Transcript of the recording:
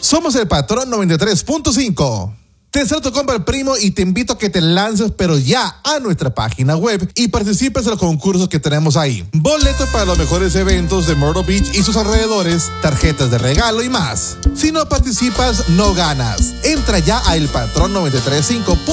Somos el Patrón 93.5. Te deseo tu compra, primo, y te invito a que te lances, pero ya, a nuestra página web y participes en los concursos que tenemos ahí. Boletos para los mejores eventos de Myrtle Beach y sus alrededores, tarjetas de regalo y más. Si no participas, no ganas. Entra ya a elpatrón935.com